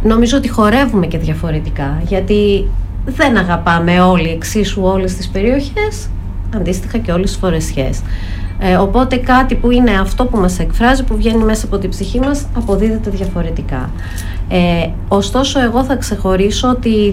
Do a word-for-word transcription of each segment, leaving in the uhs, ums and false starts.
νομίζω ότι χορεύουμε και διαφορετικά, γιατί δεν αγαπάμε όλοι εξίσου όλες τις περιοχές, αντίστοιχα και όλες τις φορεσιές. Ε, οπότε κάτι που είναι αυτό που μας εκφράζει, που βγαίνει μέσα από την ψυχή μας, αποδίδεται διαφορετικά. Ε, ωστόσο, εγώ θα ξεχωρίσω ότι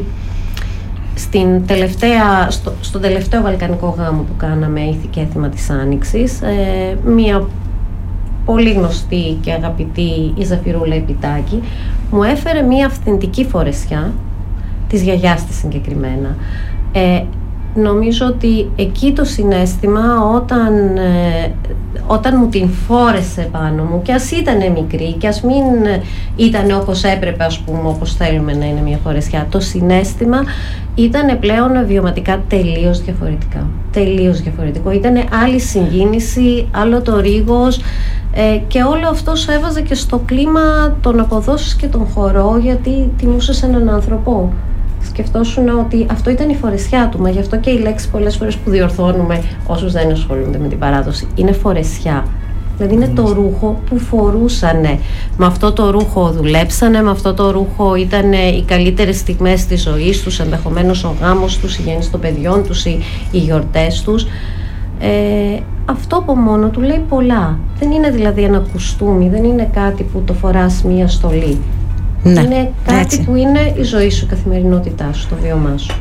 στην τελευταία, στο, στον τελευταίο βαλκανικό γάμο που κάναμε, Ήθη και Έθιμα της Άνοιξης, ε, μία πολύ γνωστή και αγαπητή, η Ζαφυρούλα Επιτάκη, μου έφερε μία αυθεντική φορεσιά της γιαγιάς της συγκεκριμένα. Ε, νομίζω ότι εκεί το συναίσθημα, όταν, ε, όταν μου την φόρεσε πάνω μου, και ας ήταν μικρή και ας μην ήταν όπως έπρεπε, ας πούμε, όπως θέλουμε να είναι μια φορεσιά, το συναίσθημα ήταν πλέον βιωματικά τελείως διαφορετικά. Τελείως διαφορετικό. Ήταν άλλη συγκίνηση, άλλο το ρίγος, ε, και όλο αυτό σου έβαζε και στο κλίμα των αποδόσεις και τον χορό, γιατί τιμούσες έναν άνθρωπο. Σκεφτόσουν ότι αυτό ήταν η φορεσιά του, μα γι' αυτό και η λέξη πολλές φορές που διορθώνουμε όσους δεν ασχολούνται με την παράδοση είναι φορεσιά. Δηλαδή είναι το ρούχο που φορούσανε. Με αυτό το ρούχο δουλέψανε, με αυτό το ρούχο ήταν οι καλύτερες στιγμές της ζωής τους, ενδεχομένως ο γάμος τους, η γέννηση των παιδιών τους, οι, οι γιορτές τους. Ε, αυτό από μόνο του λέει πολλά. Δεν είναι δηλαδή ένα κουστούμι, δεν είναι κάτι που το φοράς μία στολή. Ναι, είναι κάτι έτσι που είναι η ζωή σου, η καθημερινότητά σου, το βίωμά σου.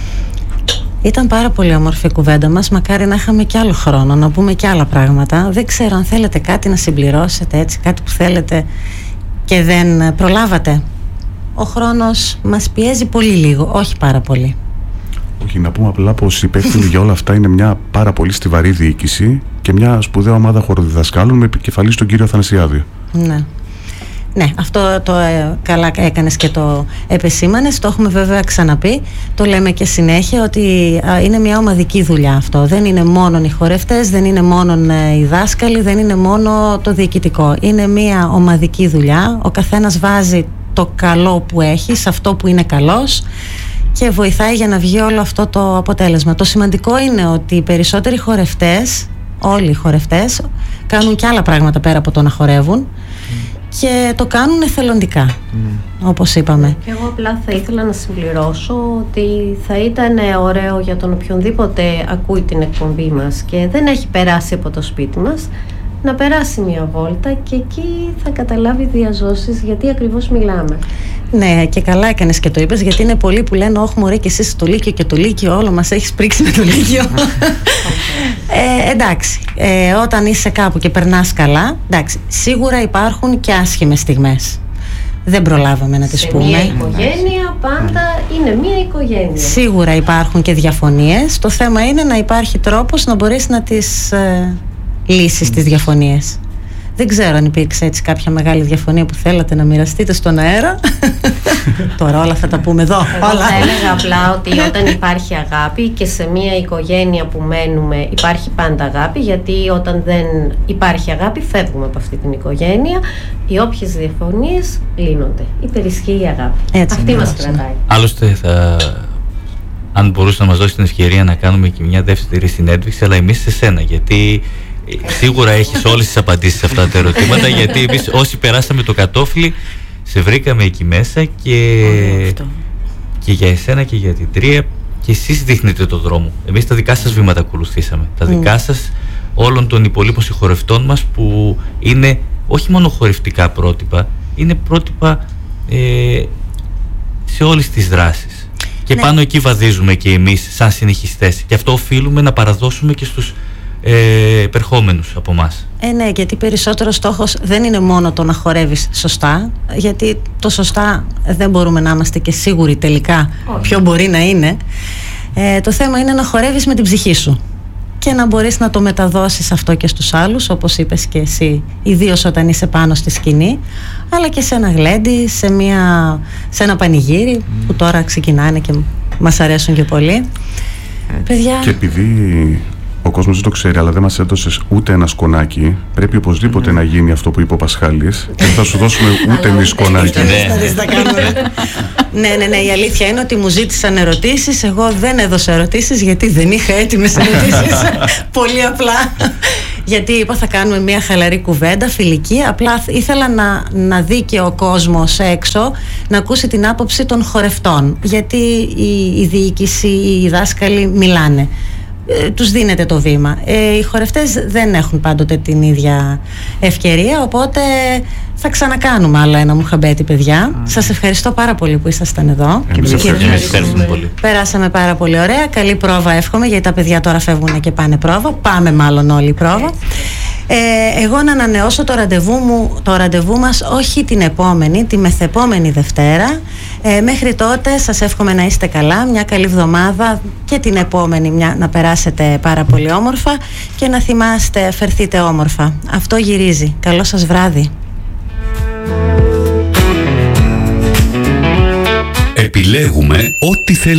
Ήταν πάρα πολύ όμορφη η κουβέντα μας. Μακάρι να είχαμε και άλλο χρόνο να πούμε και άλλα πράγματα. Δεν ξέρω αν θέλετε κάτι να συμπληρώσετε, έτσι, κάτι που θέλετε και δεν προλάβατε. Ο χρόνος μας πιέζει πολύ λίγο, όχι πάρα πολύ. Όχι, να πούμε απλά πως υπεύθυνη για όλα αυτά είναι μια πάρα πολύ στιβαρή διοίκηση και μια σπουδαία ομάδα χοροδιδασκάλων με επικεφαλής τον κύριο Αθανασιάδη. Ναι. Ναι, αυτό το ε, καλά έκανες και το επεσήμανες. Το έχουμε βέβαια ξαναπεί, το λέμε και συνέχεια, ότι α, είναι μια ομαδική δουλειά αυτό. Δεν είναι μόνο οι χορευτές, δεν είναι μόνο ε, οι δάσκαλοι, δεν είναι μόνο το διοικητικό. Είναι μια ομαδική δουλειά. Ο καθένας βάζει το καλό που έχει σε αυτό που είναι καλός και βοηθάει για να βγει όλο αυτό το αποτέλεσμα. Το σημαντικό είναι ότι οι περισσότεροι χορευτές, όλοι οι χορευτές, κάνουν και άλλα πράγματα πέρα από το να χορεύουν. Και το κάνουν εθελοντικά, mm. όπως είπαμε. Και εγώ απλά θα ήθελα να συμπληρώσω ότι θα ήταν ωραίο για τον οποιονδήποτε ακούει την εκπομπή μας και δεν έχει περάσει από το σπίτι μας, να περάσει μια βόλτα και εκεί θα καταλάβει διαζώσεις γιατί ακριβώς μιλάμε. Ναι, και καλά έκανες και το είπες, γιατί είναι πολλοί που λένε όχι μωρέ και εσύ στο Λύκειο και το Λύκειο όλο μας έχεις πρίξει με το Λύκειο. ε, εντάξει, ε, όταν είσαι κάπου και περνάς καλά, εντάξει, σίγουρα υπάρχουν και άσχημες στιγμές. Δεν προλάβαμε να τις σε πούμε. Μια οικογένεια πάντα είναι μια οικογένεια. Σίγουρα υπάρχουν και διαφωνίες. Το θέμα είναι να υπάρχει τρόπος να μπορείς να τις ε, λύσεις mm. τις διαφωνίες. Δεν ξέρω αν υπήρξε έτσι κάποια μεγάλη διαφωνία που θέλατε να μοιραστείτε στον αέρα. Τώρα όλα θα τα πούμε εδώ. Εγώ όλα. Θα έλεγα απλά ότι όταν υπάρχει αγάπη και σε μια οικογένεια που μένουμε υπάρχει πάντα αγάπη, γιατί όταν δεν υπάρχει αγάπη φεύγουμε από αυτή την οικογένεια. Οι όποιες διαφωνίες λύνονται. Υπερισχύει η αγάπη. Έτσι, αυτή μας κρατάει. Άλλωστε θα... αν μπορούσε να μας δώσει την ευκαιρία να κάνουμε και μια δεύτερη συνέντευξη, αλλά εμείς σε σένα, γιατί σίγουρα έχεις όλες τις απαντήσεις σε αυτά τα ερωτήματα, γιατί εμείς όσοι περάσαμε το κατόφλι σε βρήκαμε εκεί μέσα και, και για εσένα και για την Τρία, και εσείς δείχνετε το δρόμο. Εμείς τα δικά σας βήματα ακολουθήσαμε, τα δικά σας όλων των υπολείπων συγχωρευτών μας, που είναι όχι μόνο χορευτικά πρότυπα, είναι πρότυπα ε, σε όλες τις δράσεις. Και ναι. πάνω εκεί βαδίζουμε και εμείς σαν συνεχιστές, και αυτό οφείλουμε να παραδώσουμε και στους Ε, επερχόμενους από εμάς. Ε, ναι, γιατί περισσότερο στόχος δεν είναι μόνο το να χορεύεις σωστά, γιατί το σωστά δεν μπορούμε να είμαστε και σίγουροι τελικά oh. ποιο μπορεί να είναι. Ε, το θέμα είναι να χορεύεις με την ψυχή σου και να μπορείς να το μεταδώσεις αυτό και στους άλλους, όπως είπες και εσύ, ιδίως όταν είσαι πάνω στη σκηνή, αλλά και σε ένα γλέντι, σε, μια, σε ένα πανηγύρι mm. που τώρα ξεκινάνε και μας αρέσουν και πολύ. Mm. Παιδιά... Και επειδή ο κόσμος δεν το ξέρει, αλλά δεν μας έδωσες ούτε ένα σκονάκι, πρέπει οπωσδήποτε mm. να γίνει αυτό που είπε ο Πασχάλης. Δεν θα σου δώσουμε ούτε εμείς σκονάκι. Ναι, ναι, ναι, η αλήθεια είναι ότι μου ζήτησαν ερωτήσεις. Εγώ δεν έδωσα ερωτήσεις γιατί δεν είχα έτοιμες ερωτήσεις. Πολύ απλά. γιατί είπα θα κάνουμε μια χαλαρή κουβέντα, φιλική. Απλά ήθελα να, να δει και ο κόσμος έξω, να ακούσει την άποψη των χορευτών, γιατί η, η διοίκηση, οι δάσκαλοι μιλάνε. Ε, τους δίνεται το βήμα. Ε, οι χορευτές δεν έχουν πάντοτε την ίδια ευκαιρία, οπότε θα ξανακάνουμε άλλο ένα Μουχαμπέτη, παιδιά. Mm. Σας ευχαριστώ πάρα πολύ που ήσασταν εδώ. Εμείς ευχαριστούμε. ευχαριστούμε πολύ. Περάσαμε πάρα πολύ ωραία. Καλή πρόβα εύχομαι, γιατί τα παιδιά τώρα φεύγουν και πάνε πρόβα. Πάμε μάλλον όλοι πρόβα. Ε, εγώ να ανανεώσω το ραντεβού, μου, το ραντεβού μας, όχι την επόμενη, τη μεθεπόμενη Δευτέρα. Ε, μέχρι τότε σας εύχομαι να είστε καλά, μια καλή εβδομάδα και την επόμενη μια, να περάσετε πάρα πολύ όμορφα και να θυμάστε, φερθείτε όμορφα. Αυτό γυρίζει. Καλό σας βράδυ. Επιλέγουμε ό,τι θέλουμε.